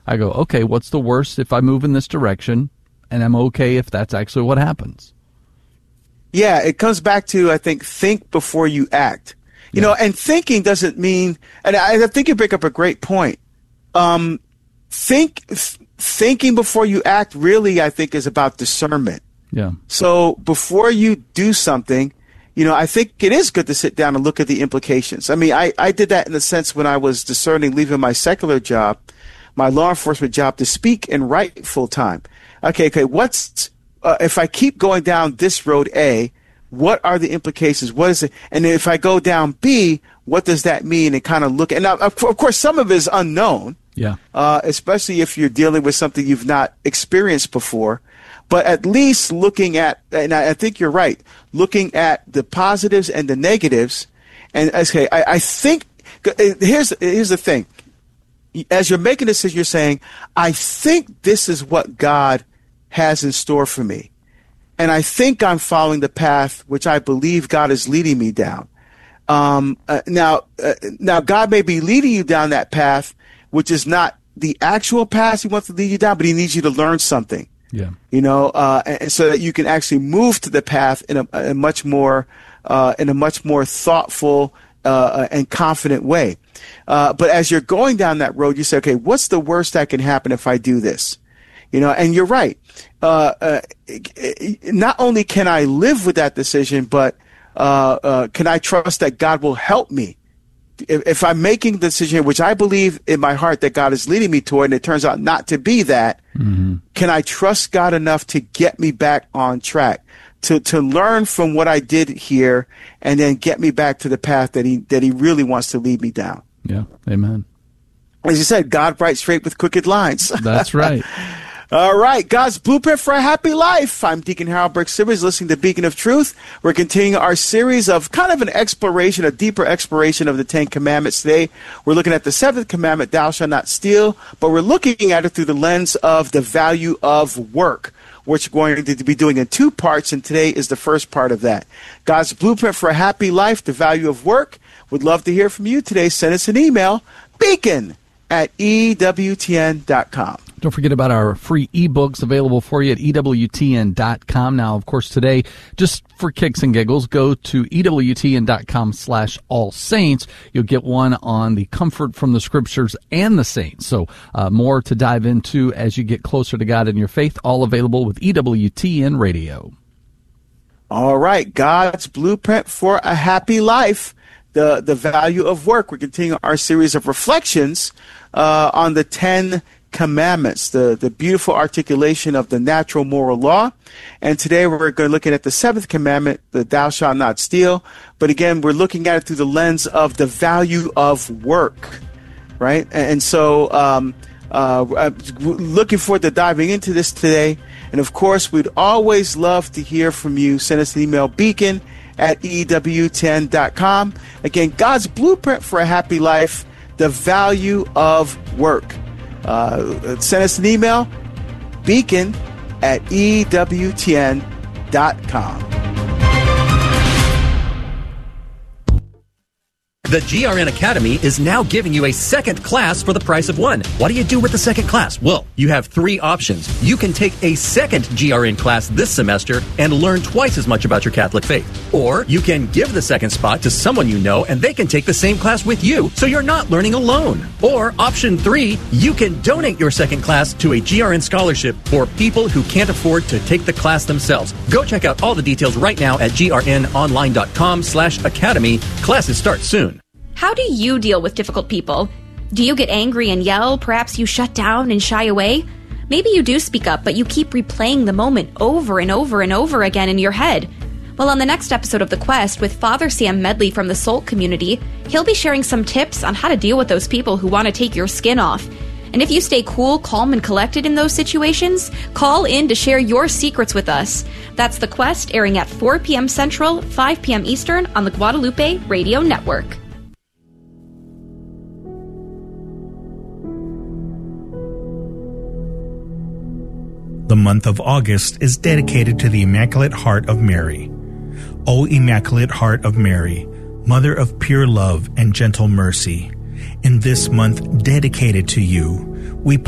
I go, okay, what's the worst if I move in this direction? And I'm okay if that's actually what happens. Yeah, it comes back to, I think before you act. You know, and thinking doesn't mean, and I think you bring up a great point. Thinking before you act really, I think, is about discernment. Yeah. So before you do something, you know, I think it is good to sit down and look at the implications. I mean, I did that in the sense when I was discerning leaving my secular job, my law enforcement job, to speak and write full time. Okay, what's if I keep going down this road A, what are the implications? What is it? And if I go down B, what does that mean? And kind of look. And now, of course, some of it is unknown. Yeah. Especially if you're dealing with something you've not experienced before. But at least looking at, and I think you're right, looking at the positives and the negatives. And okay, I think here's the thing. As you're making a decision, you're saying, I think this is what God has in store for me. And I think I'm following the path which I believe God is leading me down. Now God may be leading you down that path, which is not the actual path He wants to lead you down, but He needs you to learn something. Yeah. You know, and so that you can actually move to the path in a much more thoughtful and confident way. But as you're going down that road, you say, okay, what's the worst that can happen if I do this? You know, and you're right. Not only can I live with that decision, but can I trust that God will help me? If I'm making the decision, which I believe in my heart that God is leading me toward, and it turns out not to be that, can I trust God enough to get me back on track, to learn from what I did here, and then get me back to the path that He really wants to lead me down? Yeah, amen. As you said, God writes straight with crooked lines. That's right. All right, God's Blueprint for a Happy Life. I'm Deacon Harold Burke Sivers, listening to Beacon of Truth. We're continuing our series of kind of an exploration, a deeper exploration of the Ten Commandments. Today, we're looking at the seventh commandment, thou shalt not steal, but we're looking at it through the lens of the value of work, which we're going to be doing in two parts, and today is the first part of that. God's Blueprint for a Happy Life, the value of work. Would love to hear from you today. Send us an email, beacon@ewtn.com. Don't forget about our free ebooks available for you at EWTN.com. Now, of course, today, just for kicks and giggles, go to EWTN.com/allsaints. You'll get one on the comfort from the scriptures and the saints. So more to dive into as you get closer to God in your faith, all available with EWTN Radio. All right, God's Blueprint for a Happy Life, the value of work. We're continuing our series of reflections on the 10 Commandments, the beautiful articulation of the natural moral law. And today we're going to look at the seventh commandment, the thou shalt not steal. But again, we're looking at it through the lens of the value of work, right? And so I'm looking forward to diving into this today. And of course, we'd always love to hear from you. Send us an email, beacon@EWTN.com. Again, God's Blueprint for a Happy Life, the value of work. Send us an email, beacon@EWTN.com. The GRN Academy is now giving you a second class for the price of one. What do you do with the second class? Well, you have three options. You can take a second GRN class this semester and learn twice as much about your Catholic faith. Or you can give the second spot to someone you know and they can take the same class with you, so you're not learning alone. Or option 3, you can donate your second class to a GRN scholarship for people who can't afford to take the class themselves. Go check out all the details right now at grnonline.com/academy. Classes start soon. How do you deal with difficult people? Do you get angry and yell? Perhaps you shut down and shy away? Maybe you do speak up, but you keep replaying the moment over and over and over again in your head. Well, on the next episode of The Quest with Father Sam Medley from the Soul Community, he'll be sharing some tips on how to deal with those people who want to take your skin off. And if you stay cool, calm, and collected in those situations, call in to share your secrets with us. That's The Quest, airing at 4 p.m. Central, 5 p.m. Eastern on the Guadalupe Radio Network. The month of August is dedicated to the Immaculate Heart of Mary. O Immaculate Heart of Mary, Mother of pure love and gentle mercy, in this month dedicated to you,